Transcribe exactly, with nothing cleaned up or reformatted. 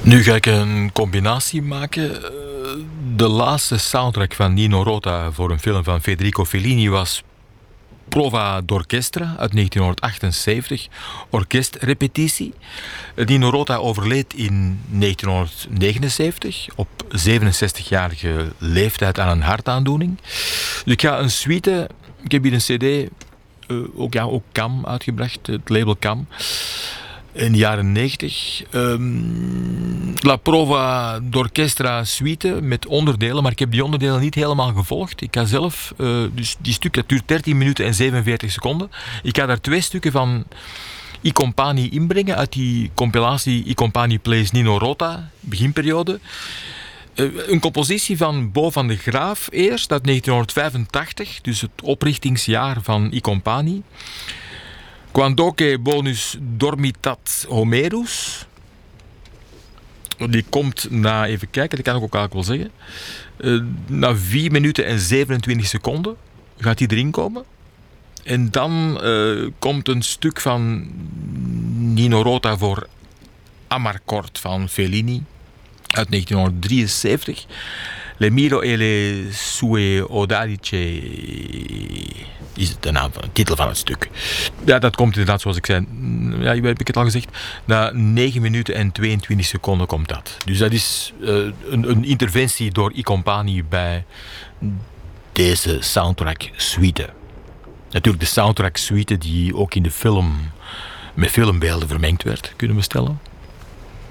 Nu ga ik een combinatie maken. De laatste soundtrack van Nino Rota voor een film van Federico Fellini was Prova d'Orchestra uit negentienhonderdachtenzeventig, orkestrepetitie. Nino Rota overleed in negentienhonderdnegenenzeventig op zevenenzestigjarige leeftijd aan een hartaandoening. Dus ik ga een suite, ik heb hier een cd, uh, ook, ja, ook Cam uitgebracht, het label Cam. In de jaren negentig. Um, La Prova d'Orchestra Suite met onderdelen, maar ik heb die onderdelen niet helemaal gevolgd. Ik ga zelf, uh, dus die stuk dat duurt dertien minuten en zevenenveertig seconden. Ik ga daar twee stukken van I Compagni inbrengen uit die compilatie I Compagni Plays Nino Rota, beginperiode. Uh, een compositie van Bo van de Graaf eerst, uit negentienhonderdvijfentachtig, dus het oprichtingsjaar van I Compagni. Quandoque bonus dormitat Homerus. Die komt na, even kijken, dat kan ik ook eigenlijk wel zeggen. Uh, na vier minuten en zevenentwintig seconden gaat die erin komen. En dan uh, komt een stuk van Nino Rota voor Amarcord van Fellini uit negentienhonderddrieënzeventig. Le Miro e le sue Odalice is de naam van de titel van het stuk. Ja, dat komt inderdaad, zoals ik zei, ja, heb ik het al gezegd, na negen minuten en tweeëntwintig seconden komt dat. Dus dat is uh, een, een interventie door I Compagni bij deze soundtrack suite. Natuurlijk de soundtrack suite die ook in de film met filmbeelden vermengd werd, kunnen we stellen.